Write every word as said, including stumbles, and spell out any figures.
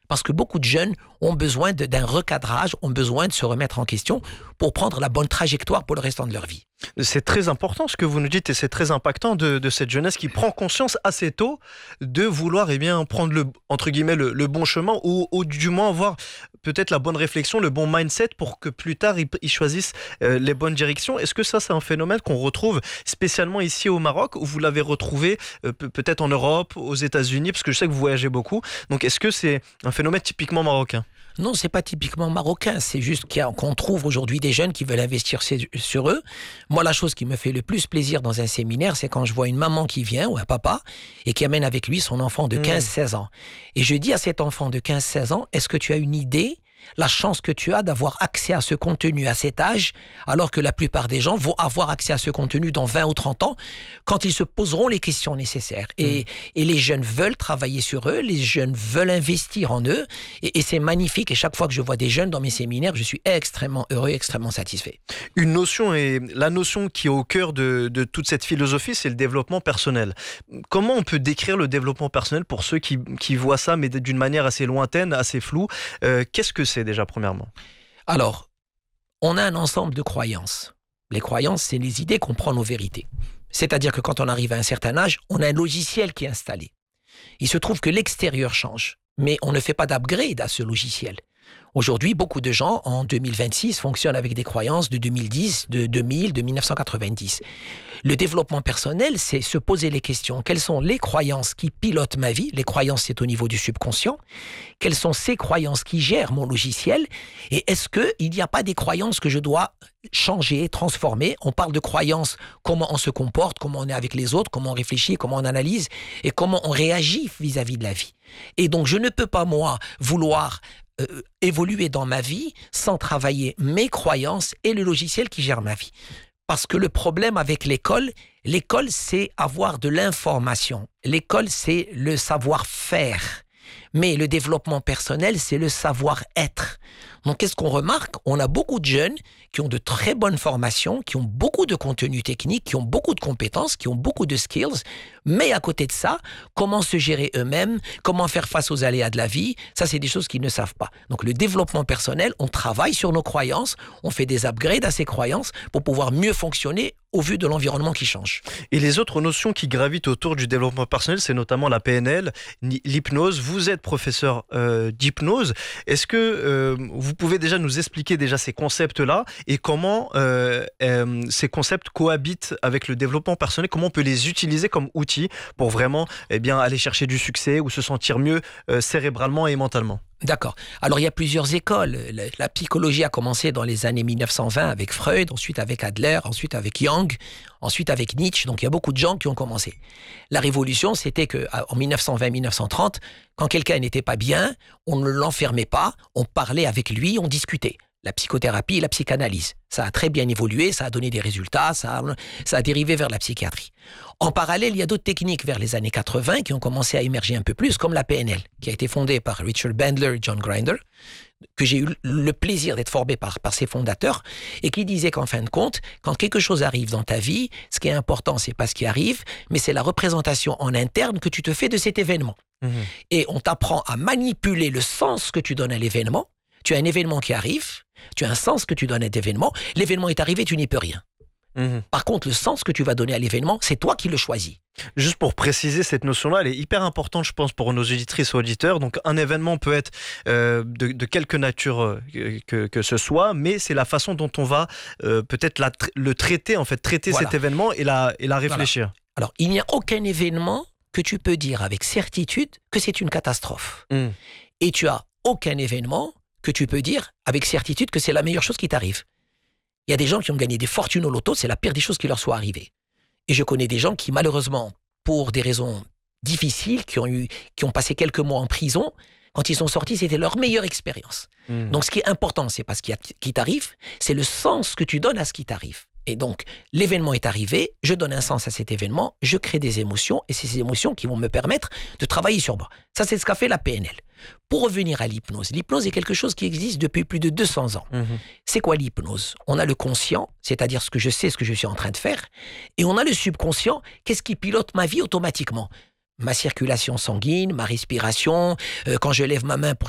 Parce que beaucoup de jeunes ont besoin de, d'un recadrage, ont besoin de se remettre en question pour prendre la bonne trajectoire pour le restant de leur vie. C'est très important ce que vous nous dites et c'est très impactant de, de cette jeunesse qui prend conscience assez tôt de vouloir eh bien, prendre le, entre guillemets, le, le bon chemin ou, ou du moins avoir peut-être la bonne réflexion, le bon mindset pour que plus tard ils, ils choisissent euh, les bonnes directions. Est-ce que ça c'est un phénomène qu'on retrouve spécialement ici au Maroc ou vous l'avez retrouvé euh, peut-être en Europe, aux États-Unis, parce que je sais que vous voyagez beaucoup. Donc est-ce que c'est un phénomène typiquement marocain ? Non, c'est pas typiquement marocain. C'est juste qu'il y a, qu'on trouve aujourd'hui des jeunes qui veulent investir sur eux. Moi, la chose qui me fait le plus plaisir dans un séminaire, c'est quand je vois une maman qui vient, ou un papa, et qui amène avec lui son enfant de quinze seize ans. Et je dis à cet enfant de quinze seize ans, est-ce que tu as une idée, la chance que tu as d'avoir accès à ce contenu à cet âge, alors que la plupart des gens vont avoir accès à ce contenu dans vingt ou trente ans, quand ils se poseront les questions nécessaires. Et, mmh. et les jeunes veulent travailler sur eux, les jeunes veulent investir en eux, et, et c'est magnifique. Et chaque fois que je vois des jeunes dans mes séminaires, je suis extrêmement heureux, extrêmement satisfait. Une notion, et la notion qui est au cœur de, de toute cette philosophie, c'est le développement personnel. Comment on peut décrire le développement personnel pour ceux qui, qui voient ça, mais d'une manière assez lointaine, assez floue ? euh, Qu'est-ce que c'est déjà premièrement ? Alors, on a un ensemble de croyances. Les croyances, c'est les idées qu'on prend nos vérités. C'est-à-dire que quand on arrive à un certain âge, on a un logiciel qui est installé. Il se trouve que l'extérieur change, mais on ne fait pas d'upgrade à ce logiciel. Aujourd'hui, beaucoup de gens, en deux mille vingt-six, fonctionnent avec des croyances de deux mille dix, de deux mille, de mille neuf cent quatre-vingt-dix. Le développement personnel, c'est se poser les questions. Quelles sont les croyances qui pilotent ma vie ? Les croyances, c'est au niveau du subconscient. Quelles sont ces croyances qui gèrent mon logiciel ? Et est-ce qu'il n'y a pas des croyances que je dois changer, transformer ? On parle de croyances, comment on se comporte, comment on est avec les autres, comment on réfléchit, comment on analyse et comment on réagit vis-à-vis de la vie. Et donc, je ne peux pas, moi, vouloir euh, évoluer dans ma vie sans travailler mes croyances et le logiciel qui gère ma vie. Parce que le problème avec l'école, l'école, c'est avoir de l'information. L'école, c'est le savoir-faire. Mais le développement personnel, c'est le savoir-être. Donc, qu'est-ce qu'on remarque ? On a beaucoup de jeunes qui ont de très bonnes formations, qui ont beaucoup de contenu technique, qui ont beaucoup de compétences, qui ont beaucoup de skills. Mais à côté de ça, comment se gérer eux-mêmes, comment faire face aux aléas de la vie, ça, c'est des choses qu'ils ne savent pas. Donc, le développement personnel, on travaille sur nos croyances, on fait des upgrades à ces croyances pour pouvoir mieux fonctionner au vu de l'environnement qui change. Et les autres notions qui gravitent autour du développement personnel, c'est notamment la P N L, l'hypnose. Vous êtes professeur euh, d'hypnose. Est-ce que euh, vous pouvez déjà nous expliquer déjà ces concepts-là et comment euh, euh, ces concepts cohabitent avec le développement personnel, comment on peut les utiliser comme outils pour vraiment eh bien, aller chercher du succès ou se sentir mieux euh, cérébralement et mentalement ? D'accord. Alors, il y a plusieurs écoles. La, la psychologie a commencé dans les années mille neuf cent vingt avec Freud, ensuite avec Adler, ensuite avec Jung, ensuite avec Nietzsche. Donc, il y a beaucoup de gens qui ont commencé. La révolution, c'était qu'en mille neuf cent vingt mille neuf cent trente, quand quelqu'un n'était pas bien, on ne l'enfermait pas, on parlait avec lui, on discutait. La psychothérapie et la psychanalyse. Ça a très bien évolué, ça a donné des résultats, ça a, ça a dérivé vers la psychiatrie. En parallèle, il y a d'autres techniques vers les années quatre-vingt qui ont commencé à émerger un peu plus, comme la P N L, qui a été fondée par Richard Bandler et John Grinder, que j'ai eu le plaisir d'être formé par, par ses fondateurs, et qui disait qu'en fin de compte, quand quelque chose arrive dans ta vie, ce qui est important, c'est pas ce qui arrive, mais c'est la représentation en interne que tu te fais de cet événement. Mmh. Et on t'apprend à manipuler le sens que tu donnes à l'événement. Tu as un événement qui arrive, tu as un sens que tu donnes à cet événement, l'événement est arrivé, tu n'y peux rien. Mmh. Par contre, le sens que tu vas donner à l'événement, c'est toi qui le choisis. Juste pour préciser cette notion-là, elle est hyper importante, je pense, pour nos auditrices et auditeurs. Donc, un événement peut être euh, de, de quelque nature euh, que, que ce soit, mais c'est la façon dont on va euh, peut-être la, le traiter, en fait, traiter voilà. cet événement et la, et la réfléchir. Voilà. Alors, il n'y a aucun événement que tu peux dire avec certitude que c'est une catastrophe. Mmh. Et tu as aucun événement que tu peux dire avec certitude que c'est la meilleure chose qui t'arrive. Il y a des gens qui ont gagné des fortunes au loto, c'est la pire des choses qui leur soit arrivée. Et je connais des gens qui, malheureusement, pour des raisons difficiles, qui ont, eu, qui ont passé quelques mois en prison, quand ils sont sortis, c'était leur meilleure expérience. Mmh. Donc, ce qui est important, c'est pas ce qui, qui t'arrive, c'est le sens que tu donnes à ce qui t'arrive. Et donc, l'événement est arrivé, je donne un sens à cet événement, je crée des émotions, et c'est ces émotions qui vont me permettre de travailler sur moi. Ça, c'est ce qu'a fait la P N L. Pour revenir à l'hypnose, l'hypnose est quelque chose qui existe depuis plus de deux cents ans. Mmh. C'est quoi l'hypnose ? On a le conscient, c'est-à-dire ce que je sais, ce que je suis en train de faire, et on a le subconscient, qu'est-ce qui pilote ma vie automatiquement ? Ma circulation sanguine, ma respiration, euh, quand je lève ma main pour